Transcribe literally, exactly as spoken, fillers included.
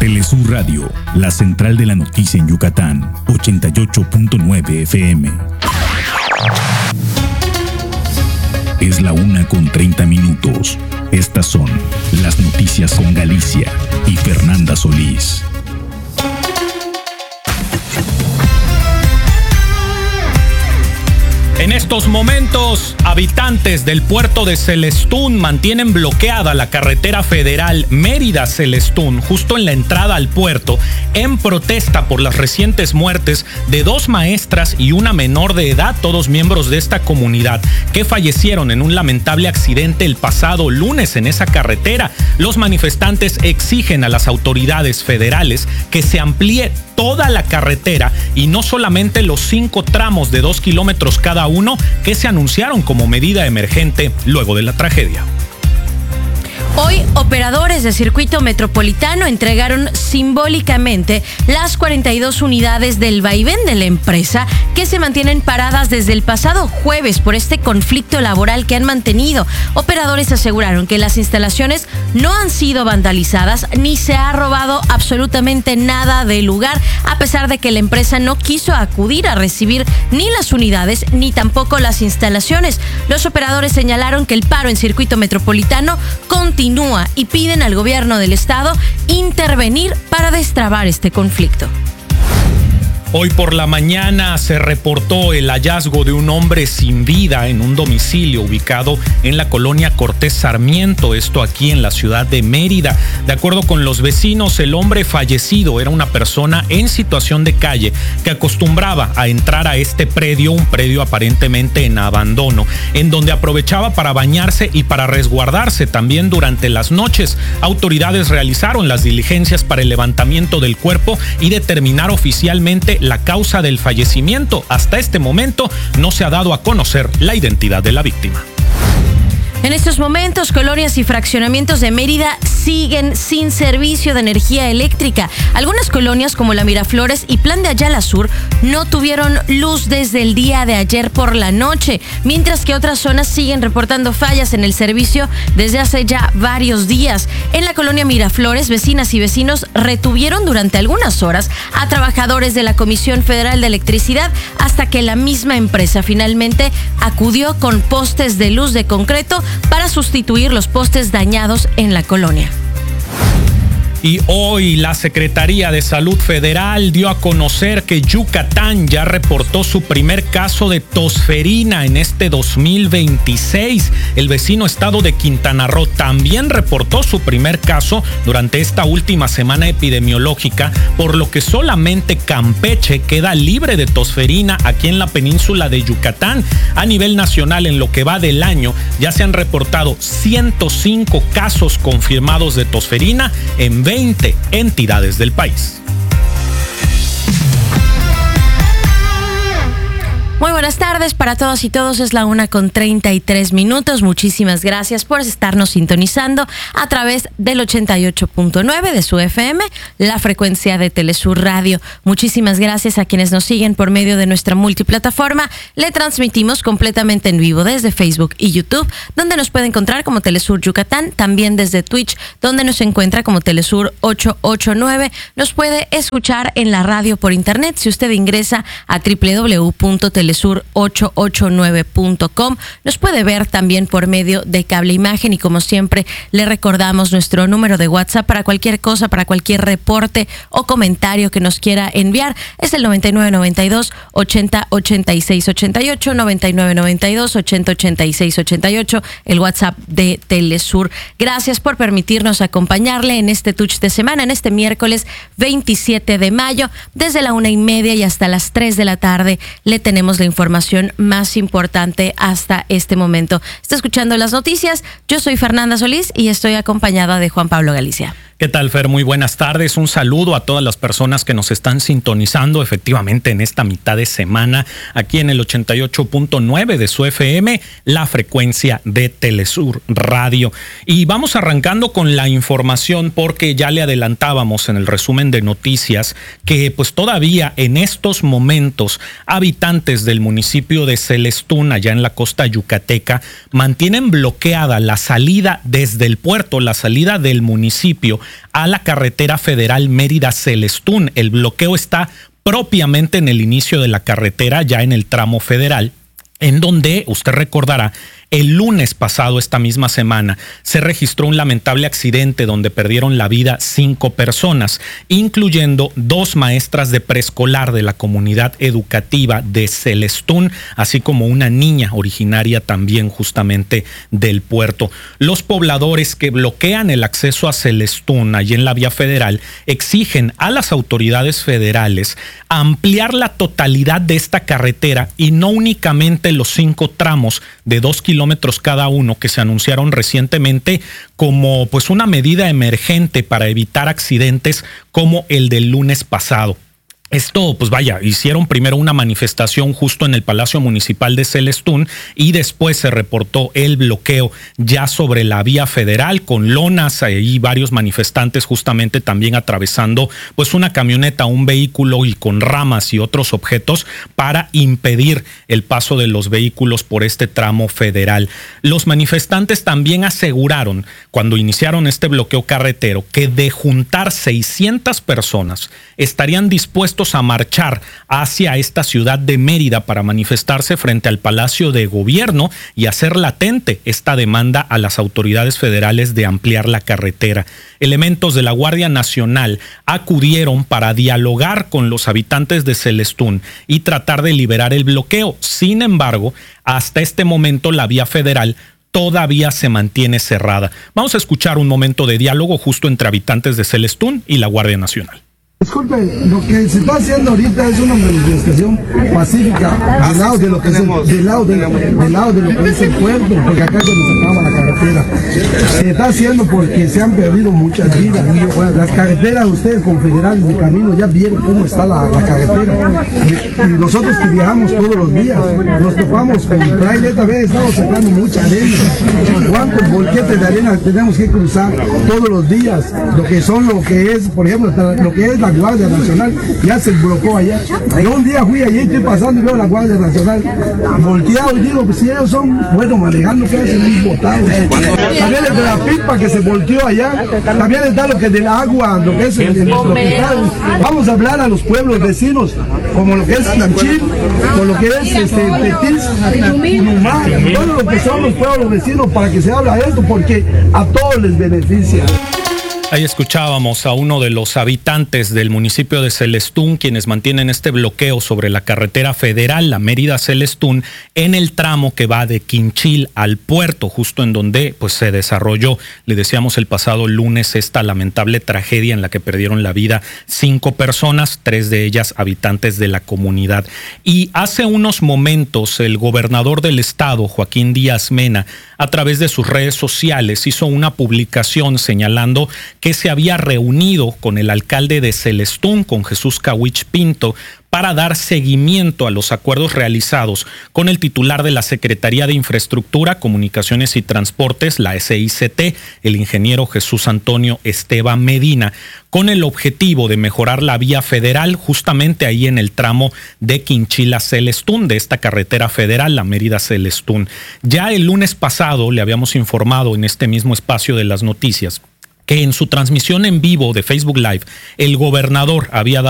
Telesur Radio, la central de la noticia en Yucatán, ochenta y ocho punto nueve F M. Es la una con treinta minutos. Estas son las noticias con Galicia y Fernanda Solís. En estos momentos, habitantes del puerto de Celestún mantienen bloqueada la carretera federal Mérida-Celestún, justo en la entrada al puerto, en protesta por las recientes muertes de dos maestras y una menor de edad, todos miembros de esta comunidad, que fallecieron en un lamentable accidente el pasado lunes en esa carretera. Los manifestantes exigen a las autoridades federales que se amplíe toda la carretera y no solamente los cinco tramos de dos kilómetros cada uno que se anunciaron como medida emergente luego de la tragedia. Hoy, operadores de circuito metropolitano entregaron simbólicamente las cuarenta y dos unidades del vaivén de la empresa que se mantienen paradas desde el pasado jueves por este conflicto laboral que han mantenido. Operadores aseguraron que las instalaciones no han sido vandalizadas ni se ha robado absolutamente nada del lugar, a pesar de que la empresa no quiso acudir a recibir ni las unidades ni tampoco las instalaciones. Los operadores señalaron que el paro en circuito metropolitano continúa y piden al gobierno del estado intervenir para destrabar este conflicto. Hoy por la mañana se reportó el hallazgo de un hombre sin vida en un domicilio ubicado en la colonia Cortés Sarmiento, esto aquí en la ciudad de Mérida. De acuerdo con los vecinos, el hombre fallecido era una persona en situación de calle que acostumbraba a entrar a este predio, un predio aparentemente en abandono, en donde aprovechaba para bañarse y para resguardarse también durante las noches. Autoridades realizaron las diligencias para el levantamiento del cuerpo y determinar oficialmente la causa del fallecimiento. Hasta este momento no se ha dado a conocer la identidad de la víctima. En estos momentos, colonias y fraccionamientos de Mérida siguen sin servicio de energía eléctrica. Algunas colonias como la Miraflores y Plan de Ayala Sur no tuvieron luz desde el día de ayer por la noche, mientras que otras zonas siguen reportando fallas en el servicio desde hace ya varios días. En la colonia Miraflores, vecinas y vecinos retuvieron durante algunas horas a trabajadores de la Comisión Federal de Electricidad hasta que la misma empresa finalmente acudió con postes de luz de concreto para sustituir los postes dañados en la colonia. Y hoy la Secretaría de Salud Federal dio a conocer que Yucatán ya reportó su primer caso de tosferina en este dos mil veintiséis. El vecino estado de Quintana Roo también reportó su primer caso durante esta última semana epidemiológica, por lo que solamente Campeche queda libre de tosferina aquí en la península de Yucatán. A nivel nacional, en lo que va del año, ya se han reportado ciento cinco casos confirmados de tosferina en veinte entidades del país. Muy buenas tardes para todos y todos, es la una con treinta y tres minutos. Muchísimas gracias por estarnos sintonizando a través del ochenta y ocho punto nueve de su F M, la frecuencia de Telesur Radio. Muchísimas gracias a quienes nos siguen por medio de nuestra multiplataforma. Le transmitimos completamente en vivo desde Facebook y YouTube, donde nos puede encontrar como Telesur Yucatán, también desde Twitch, donde nos encuentra como Telesur ochocientos ochenta y nueve. Nos puede escuchar en la radio por internet si usted ingresa a doble u doble u doble u punto telesur ochocientos ochenta y nueve punto com. Nos puede ver también por medio de cable imagen y, como siempre, le recordamos nuestro número de WhatsApp para cualquier cosa, para cualquier reporte o comentario que nos quiera enviar. Es el noventa y nueve noventa y dos ochenta ochenta y seis ochenta y ocho, noventa y nueve noventa y dos ochenta ochenta y seis ochenta y ocho, el WhatsApp de Telesur. Gracias por permitirnos acompañarle en este Touch de semana, en este miércoles veintisiete de mayo, desde la una y media y hasta las tres de la tarde. Le tenemos la información más importante hasta este momento. Está escuchando las noticias. Yo soy Fernanda Solís y estoy acompañada de Juan Pablo Galicia. ¿Qué tal, Fer? Muy buenas tardes. Un saludo a todas las personas que nos están sintonizando efectivamente en esta mitad de semana aquí en el ochenta y ocho punto nueve de su F M, la frecuencia de Telesur Radio. Y vamos arrancando con la información porque ya le adelantábamos en el resumen de noticias que pues todavía en estos momentos habitantes del municipio de Celestún, allá en la costa yucateca, mantienen bloqueada la salida desde el puerto, la salida del municipio a la carretera federal Mérida-Celestún. El bloqueo está propiamente en el inicio de la carretera, ya en el tramo federal, en donde, usted recordará, el lunes pasado, esta misma semana, se registró un lamentable accidente donde perdieron la vida cinco personas, incluyendo dos maestras de preescolar de la comunidad educativa de Celestún, así como una niña originaria también justamente del puerto. Los pobladores que bloquean el acceso a Celestún, allí en la vía federal, exigen a las autoridades federales ampliar la totalidad de esta carretera y no únicamente los cinco tramos de dos kilómetros cada uno que se anunciaron recientemente como pues una medida emergente para evitar accidentes como el del lunes pasado. Esto, pues vaya, hicieron primero una manifestación justo en el Palacio Municipal de Celestún y después se reportó el bloqueo ya sobre la vía federal con lonas y varios manifestantes justamente también atravesando pues una camioneta, un vehículo y con ramas y otros objetos para impedir el paso de los vehículos por este tramo federal. Los manifestantes también aseguraron cuando iniciaron este bloqueo carretero que de juntar seiscientas personas estarían dispuestos a marchar hacia esta ciudad de Mérida para manifestarse frente al Palacio de Gobierno y hacer latente esta demanda a las autoridades federales de ampliar la carretera. Elementos de la Guardia Nacional acudieron para dialogar con los habitantes de Celestún y tratar de liberar el bloqueo. Sin embargo, hasta este momento la vía federal todavía se mantiene cerrada. Vamos a escuchar un momento de diálogo justo entre habitantes de Celestún y la Guardia Nacional. Disculpe, lo que se está haciendo ahorita es una manifestación pacífica del lado de lo que es el, del lado de, del lado de lo que es el puerto, porque acá se nos acaba la carretera. Se está haciendo porque se han perdido muchas vidas. Las carreteras, ustedes confederales de camino ya vieron cómo está la, la carretera. Y, y nosotros que viajamos todos los días, nos topamos con trailer, esta vez estamos sacando mucha arena. ¿Cuántos bolquetes de arena tenemos que cruzar todos los días? Lo que son, lo que es, por ejemplo, lo que es la Guardia Nacional, ya se bloqueó allá. Yo un día fui allí, estoy pasando y veo la Guardia Nacional volteado y digo, pues si ellos son buenos manejando, ¿qué hacen ahí botados? También es de la pipa que se volteó allá, también está lo que es del agua, lo que es el, el tropical. Vamos a hablar a los pueblos vecinos, como lo que es Nanchil, como lo que es este, Tetis, Numá, todo lo que son los pueblos vecinos para que se habla de esto, porque a todos les beneficia. Ahí escuchábamos a uno de los habitantes del municipio de Celestún, quienes mantienen este bloqueo sobre la carretera federal, la Mérida-Celestún, en el tramo que va de Quinchil al puerto, justo en donde pues, se desarrolló, le decíamos el pasado lunes, esta lamentable tragedia en la que perdieron la vida cinco personas, tres de ellas habitantes de la comunidad. Y hace unos momentos el gobernador del estado, Joaquín Díaz Mena, a través de sus redes sociales hizo una publicación señalando que se había reunido con el alcalde de Celestún, con Jesús Kawich Pinto, para dar seguimiento a los acuerdos realizados con el titular de la Secretaría de Infraestructura, Comunicaciones y Transportes, la S I C T, el ingeniero Jesús Antonio Esteban Medina, con el objetivo de mejorar la vía federal justamente ahí en el tramo de Quinchil a Celestún, de esta carretera federal, la Mérida-Celestún. Ya el lunes pasado le habíamos informado en este mismo espacio de las noticias que en su transmisión en vivo de Facebook Live, el gobernador había dado